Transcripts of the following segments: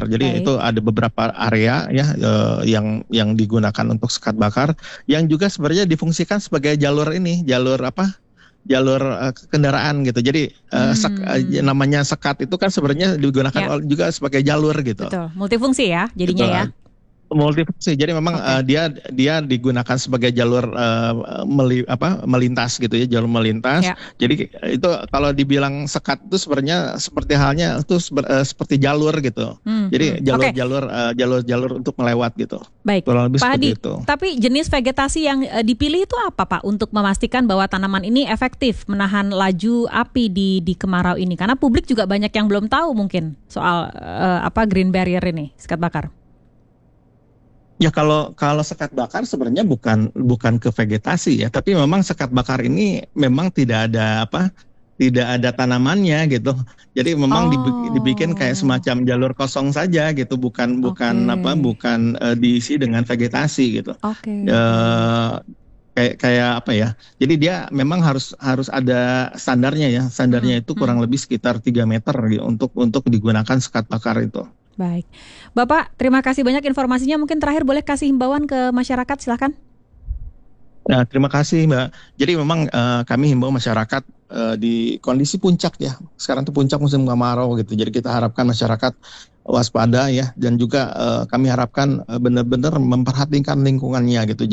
bakar. Jadi Baik. itu ada beberapa area ya yang digunakan untuk sekat bakar, yang juga sebenarnya difungsikan sebagai jalur ini, jalur apa? Jalur kendaraan gitu. Jadi Hmm, namanya sekat itu kan sebenarnya digunakan ya, juga sebagai jalur gitu. betul. Multifungsi ya Gitu. jadinya ya. Multifungsi. Jadi memang Oke. dia digunakan sebagai jalur melintas gitu ya, jalur melintas. Ya. Jadi itu kalau dibilang sekat itu sebenarnya seperti halnya itu seperti jalur gitu. Jadi Oke, jalur-jalur untuk melewat gitu. baik. Kurang lebih Pak seperti Hadi, itu. tapi jenis vegetasi yang dipilih itu apa Pak untuk memastikan bahwa tanaman ini efektif menahan laju api di kemarau ini? Karena publik juga banyak yang belum tahu mungkin soal apa green barrier ini, sekat bakar. Ya kalau sekat bakar sebenarnya bukan ke vegetasi ya, tapi memang sekat bakar ini memang tidak ada tanamannya gitu. Jadi memang dibikin kayak Oh, semacam jalur kosong saja gitu, bukan oke. bukan apa bukan diisi dengan vegetasi gitu. Oke, baik. Eh, kayak apa ya? Jadi dia memang harus harus ada standarnya ya. Hmm, Standarnya itu hmm. kurang lebih sekitar 3 meter gitu, untuk digunakan sekat bakar itu. Baik. Bapak, terima kasih banyak informasinya. Mungkin terakhir boleh kasih himbauan ke masyarakat, silakan. Nah, terima kasih Mbak. Jadi memang kami himbau masyarakat di kondisi puncak ya. Sekarang tuh puncak musim kemarau gitu. Jadi kita harapkan masyarakat waspada ya, dan juga kami harapkan benar-benar memperhatikan lingkungannya gitu.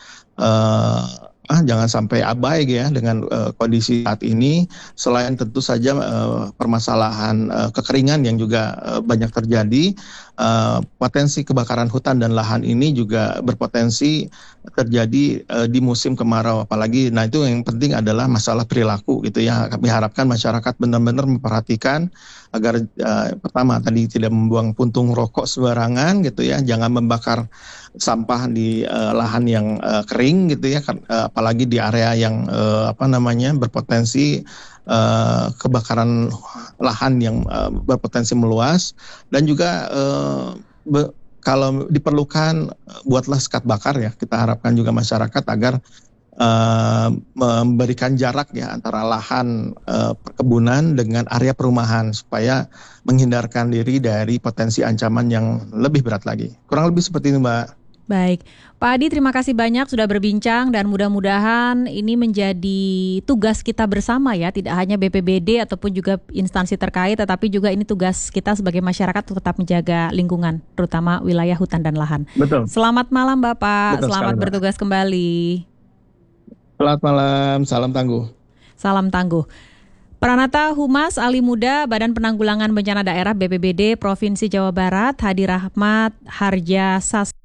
Jangan sampai abai ya dengan kondisi saat ini. Selain tentu saja permasalahan kekeringan yang juga banyak terjadi, potensi kebakaran hutan dan lahan ini juga berpotensi terjadi di musim kemarau, apalagi nah itu yang penting adalah masalah perilaku gitu ya. Kami harapkan masyarakat benar-benar memperhatikan agar pertama tadi tidak membuang puntung rokok sembarangan gitu ya, jangan membakar sampah di lahan yang kering gitu ya, apalagi di area yang berpotensi kebakaran lahan yang berpotensi meluas, dan juga kalau diperlukan buatlah sekat bakar ya. Kita harapkan juga masyarakat agar memberikan jarak ya antara lahan perkebunan dengan area perumahan supaya menghindarkan diri dari potensi ancaman yang lebih berat lagi. Kurang lebih seperti itu, Mbak. Baik, Pak Adi, terima kasih banyak sudah berbincang dan mudah-mudahan ini menjadi tugas kita bersama ya, tidak hanya BPBD ataupun juga instansi terkait, tetapi juga ini tugas kita sebagai masyarakat untuk tetap menjaga lingkungan, terutama wilayah hutan dan lahan. Betul, Selamat malam Bapak, betul sekali, selamat Mbak. bertugas kembali. Selamat malam, salam tangguh. Salam tangguh. Pranata Humas Ali Muda Badan Penanggulangan Bencana Daerah BPBD Provinsi Jawa Barat, Hadi Rahmat Harja Sas